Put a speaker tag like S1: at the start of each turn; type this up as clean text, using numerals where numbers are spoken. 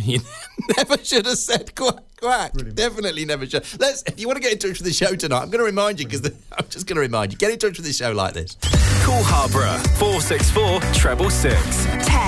S1: You never should have said quack, quack.
S2: Brilliant.
S1: Definitely never should. If you want to get in touch with the show tonight, I'm going to remind you, because I'm just going to remind you. Get in touch with the show like this.
S3: Call Harborough 464 666.